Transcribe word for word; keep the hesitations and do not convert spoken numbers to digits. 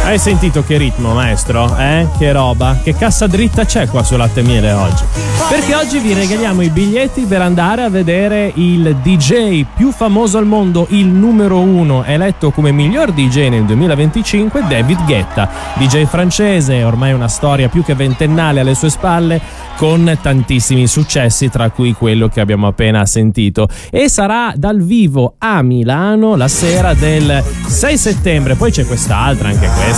Hai sentito che ritmo, maestro? Eh? Che roba? Che cassa dritta c'è qua su Latte e Miele oggi? Perché oggi vi regaliamo i biglietti per andare a vedere il D J più famoso al mondo, il numero uno, eletto come miglior D J nel duemilaventicinque, David Guetta, D J francese, ormai una storia più che ventennale alle sue spalle, con tantissimi successi, tra cui quello che abbiamo appena sentito, e sarà dal vivo a Milano la sera del sei settembre. Poi c'è quest'altra, anche questa